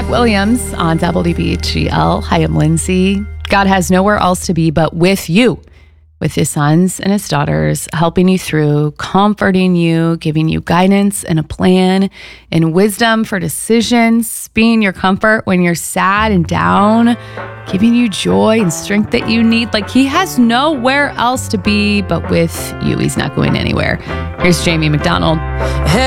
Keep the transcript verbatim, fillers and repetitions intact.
Williams on W B H G L. Hi, I'm Lindsay. God has nowhere else to be but with you, with his sons and his daughters, helping you through, comforting you, giving you guidance and a plan and wisdom for decisions, being your comfort when you're sad and down, giving you joy and strength that you need. Like, he has nowhere else to be but with you. He's not going anywhere. Here's Jamie McDonald.